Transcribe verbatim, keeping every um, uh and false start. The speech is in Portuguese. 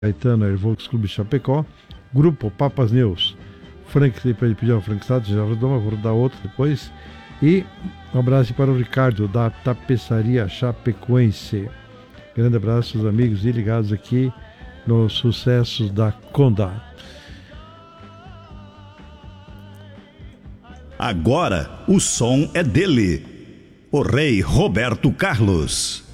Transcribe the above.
Caetano, Airvox Clube Chapecó, Grupo Papas News, Frank, para ele pedir ao Frank Sato, já rodou, mas vou rodar outro depois. E um abraço para o Ricardo, da Tapeçaria Chapecoense. Grande abraço aos amigos e ligados aqui nos sucessos da Conda. Agora o som é dele, o rei Roberto Carlos.